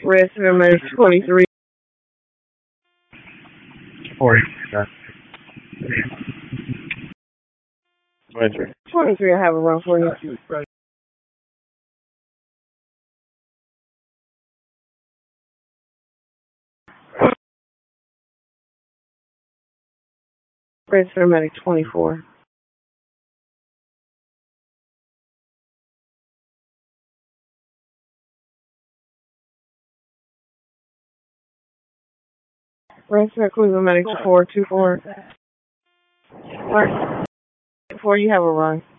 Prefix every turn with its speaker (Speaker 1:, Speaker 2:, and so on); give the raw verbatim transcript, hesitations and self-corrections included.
Speaker 1: Red Cinematic twenty-three.
Speaker 2: Forty. Twenty-three.
Speaker 1: twenty-three, I have a run for you. Red Cinematic twenty-four. Red Cinematic four two four. Four, you have a run.